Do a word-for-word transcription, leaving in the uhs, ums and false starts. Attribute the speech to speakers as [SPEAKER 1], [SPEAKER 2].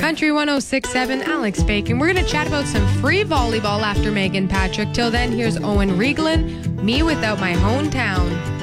[SPEAKER 1] Country one oh six point seven, Alex Bacon. We're going to chat about some free volleyball after Megan Patrick. Till then, here's Owen Rieglin, Me Without My Hometown.